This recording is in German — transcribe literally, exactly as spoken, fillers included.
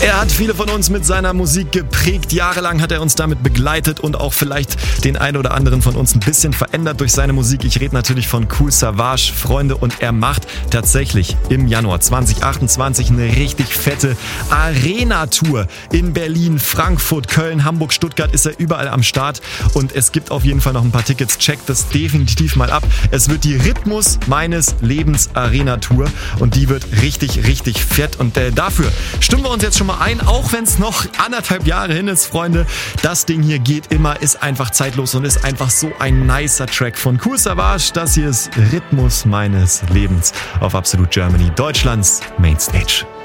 Er hat viele von uns mit seiner Musik geprägt. Jahrelang hat er uns damit begleitet und auch vielleicht den einen oder anderen von uns ein bisschen verändert durch seine Musik. Ich rede natürlich von Kool Savas, Freunde, und er macht tatsächlich im Januar zwanzig achtundzwanzig eine richtig fette Arena-Tour. In Berlin, Frankfurt, Köln, Hamburg, Stuttgart ist er überall am Start und es gibt auf jeden Fall noch ein paar Tickets. Checkt das definitiv mal ab. Es wird die Rhythmus meines Lebens Arena-Tour und die wird richtig, richtig fett und äh, dafür stimmen wir uns jetzt schon mal ein, auch wenn es noch anderthalb Jahre hin ist, Freunde. Das Ding hier geht immer, ist einfach zeitlos und ist einfach so ein nicer Track von Kool Savas. Das hier ist Rhythmus meines Lebens auf Absolute Germany, Deutschlands Mainstage.